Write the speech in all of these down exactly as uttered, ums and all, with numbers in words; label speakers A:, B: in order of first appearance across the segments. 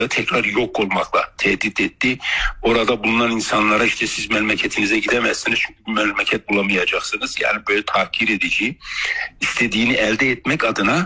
A: tekrar yok olmakla tehdit etti. Orada bulunan insanlara işte siz memleketinize gidemezsiniz çünkü memleket bulamayacaksınız. Yani böyle tahkir edici, istediğini elde etmek adına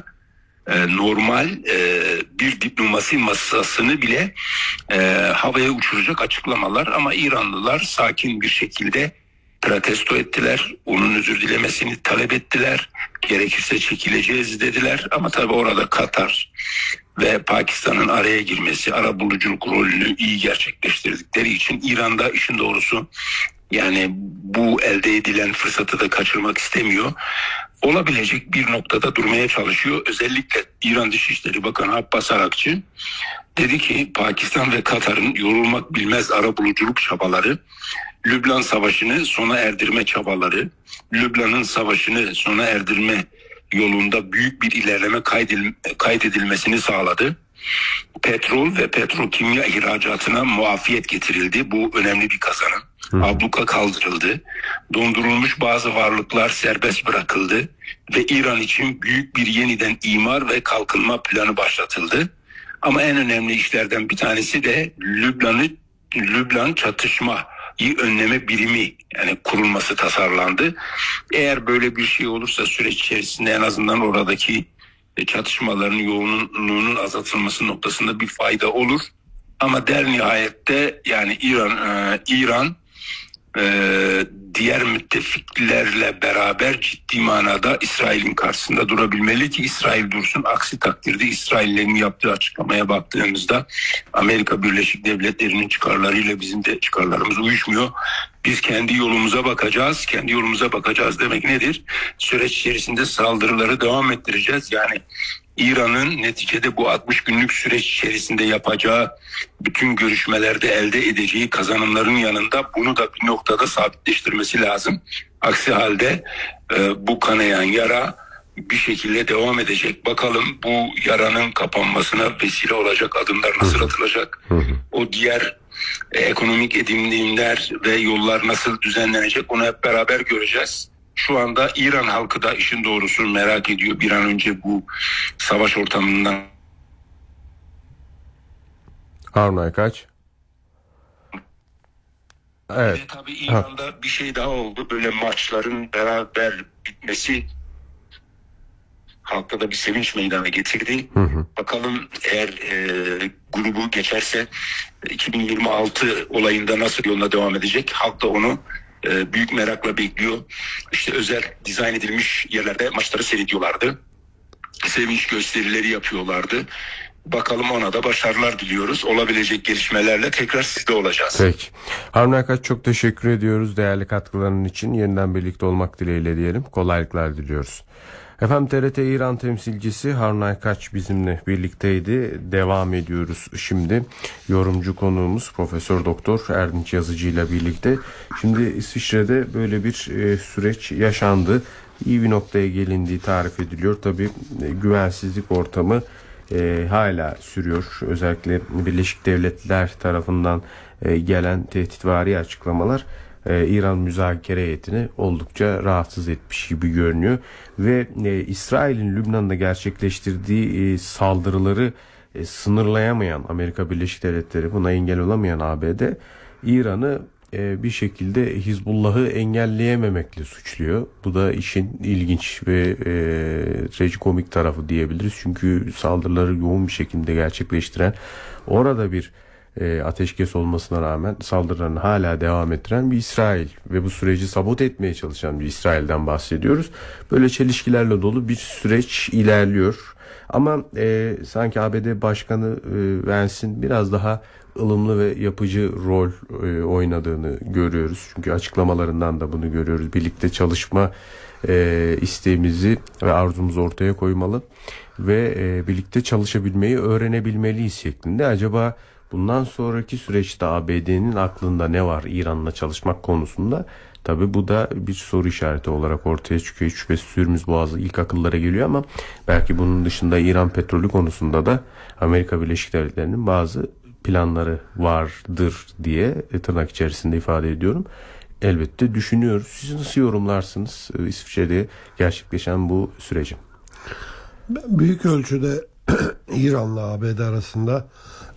A: e, normal e, bir diplomasi masasını bile e, havaya uçuracak açıklamalar. Ama İranlılar sakin bir şekilde protesto ettiler. Onun özür dilemesini talep ettiler. Gerekirse çekileceğiz dediler. Ama tabii orada Katar ve Pakistan'ın araya girmesi, arabuluculuk rolünü iyi gerçekleştirdikleri için İran'da işin doğrusu yani bu elde edilen fırsatı da kaçırmak istemiyor. Olabilecek bir noktada durmaya çalışıyor. Özellikle İran Dışişleri Bakanı Abbas Arakçı dedi ki Pakistan ve Katar'ın yorulmak bilmez arabuluculuk çabaları, Lübnan Savaşı'nı sona erdirme çabaları, Lübnan'ın savaşını sona erdirme yolunda büyük bir ilerleme kaydedilmesini sağladı. Petrol ve petrokimya ihracatına muafiyet getirildi. Bu önemli bir kazanım. Hı. Abluka kaldırıldı. Dondurulmuş bazı varlıklar serbest bırakıldı ve İran için büyük bir yeniden imar ve kalkınma planı başlatıldı. Ama en önemli işlerden bir tanesi de Lübnan'ı Lübnan çatışma önleme birimi yani kurulması tasarlandı. Eğer böyle bir şey olursa süreç içerisinde en azından oradaki çatışmaların yoğunluğunun azaltılması noktasında bir fayda olur. Ama der nihayette yani İran e, İran e, diğer müttefiklerle beraber ciddi manada İsrail'in karşısında durabilmeli ki İsrail dursun. Aksi takdirde İsraillerin yaptığı açıklamaya baktığımızda Amerika Birleşik Devletleri'nin çıkarlarıyla bizim de çıkarlarımız uyuşmuyor. Biz kendi yolumuza bakacağız. Kendi yolumuza bakacağız demek nedir? Süreç içerisinde saldırıları devam ettireceğiz. Yani İran'ın neticede bu altmış günlük süreç içerisinde yapacağı bütün görüşmelerde elde edeceği kazanımların yanında bunu da bir noktada sabitleştirmesi lazım. Aksi halde e, bu kanayan yara bir şekilde devam edecek. Bakalım bu yaranın kapanmasına vesile olacak adımlar nasıl atılacak? O diğer e, ekonomik edinimler ve yollar nasıl düzenlenecek? Onu hep beraber göreceğiz. Şu anda İran halkı da işin doğrusu merak ediyor. Bir an önce bu savaş ortamından.
B: Harun Aykaç.
A: Evet. Ve tabii İran'da ha. bir şey daha oldu. Böyle maçların beraber bitmesi halkta da bir sevinç meydana getirdi. Hı hı. Bakalım eğer e, grubu geçerse iki bin yirmi altı olayında nasıl yoluna devam edecek? Halk da onu e, büyük merakla bekliyor. İşte özel dizayn edilmiş yerlerde maçları seyrediyorlardı. Sevinç gösterileri yapıyorlardı. Bakalım ona da başarılar diliyoruz. Olabilecek gelişmelerle tekrar sizde olacağız.
B: Peki. Harun Aykaç çok teşekkür ediyoruz değerli katkıların için. Yeniden birlikte olmak dileğiyle diyelim. Kolaylıklar diliyoruz. Efendim T R T İran temsilcisi Harun Aykaç bizimle birlikteydi. Devam ediyoruz şimdi. Yorumcu konuğumuz Profesör Doktor Erdinç Yazıcı ile birlikte. Şimdi İsviçre'de böyle bir e, süreç yaşandı. İyi bir noktaya gelindiği tarif ediliyor. Tabii e, güvensizlik ortamı e, hala sürüyor. Özellikle Birleşik Devletler tarafından e, gelen tehditvari açıklamalar Ee, İran müzakere heyetini oldukça rahatsız etmiş gibi görünüyor ve e, İsrail'in Lübnan'da gerçekleştirdiği e, saldırıları e, sınırlayamayan Amerika Birleşik Devletleri, buna engel olamayan A B D İran'ı e, bir şekilde Hizbullah'ı engelleyememekle suçluyor. Bu da işin ilginç ve e, trajikomik tarafı diyebiliriz. Çünkü saldırıları yoğun bir şekilde gerçekleştiren, orada bir E, ateşkes olmasına rağmen saldırılarını hala devam ettiren bir İsrail ve bu süreci sabote etmeye çalışan bir İsrail'den bahsediyoruz. Böyle çelişkilerle dolu bir süreç ilerliyor. Ama e, sanki A B D Başkanı e, Vance'in biraz daha ılımlı ve yapıcı rol e, oynadığını görüyoruz. Çünkü açıklamalarından da bunu görüyoruz. Birlikte çalışma e, isteğimizi ve arzumuzu ortaya koymalı ve e, birlikte çalışabilmeyi öğrenebilmeliyiz şeklinde. Acaba bundan sonraki süreçte A B D'nin aklında ne var İran'la çalışmak konusunda? Tabii bu da bir soru işareti olarak ortaya çıkıyor. Hiç şüphesiz Hürmüz Boğazı ilk akıllara geliyor ama belki bunun dışında İran petrolü konusunda da Amerika Birleşik Devletleri'nin bazı planları vardır diye tırnak içerisinde ifade ediyorum. Elbette düşünüyoruz. Siz nasıl yorumlarsınız İsviçre'de gerçekleşen bu süreci?
C: Büyük ölçüde İran'la A B D arasında